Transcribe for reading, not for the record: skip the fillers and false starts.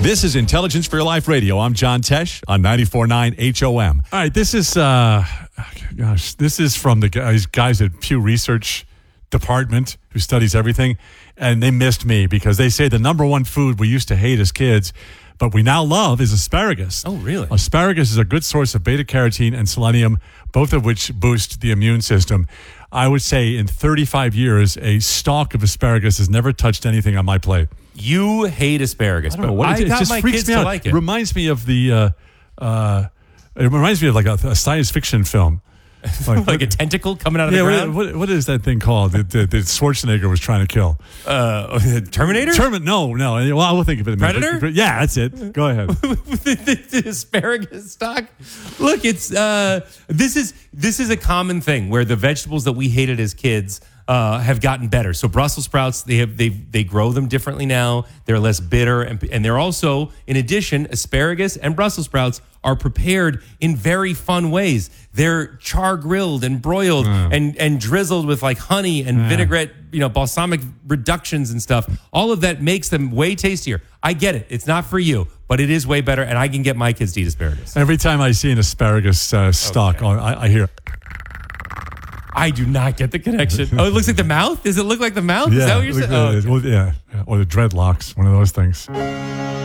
This is Intelligence for Your Life Radio. I'm John Tesh on 94.9 HOM. All right, this is from the guys at Pew Research Department who studies everything, and they missed me because they say the number one food we used to hate as kids, but we now love, is asparagus. Oh, really? Asparagus is a good source of beta-carotene and selenium, both of which boost the immune system. I would say in 35 years, a stalk of asparagus has never touched anything on my plate. You hate asparagus, but it got just my freaks kids me to out. like It it. reminds me of it reminds me of like a science fiction film. Like a tentacle coming out of the ground? What is that thing called that Schwarzenegger was trying to kill? Terminator? No. Well, I will think of it. Predator? Yeah, that's it. Go ahead. the asparagus stock. Look, it's this is a common thing where the vegetables that we hated as kids have gotten better. So Brussels sprouts, they grow them differently now. They're less bitter, and they're also, in addition, asparagus and Brussels sprouts are prepared in very fun ways. They're char grilled and broiled and drizzled with like honey and vinaigrette, balsamic reductions and stuff. All of that makes them way tastier. I get it. It's not for you, but it is way better, and I can get my kids to eat asparagus. Every time I see an asparagus stalk, I hear. I do not get the connection. Oh, it looks like the mouth? Does it look like the mouth? Yeah, Is that what you're saying? Or the dreadlocks, one of those things.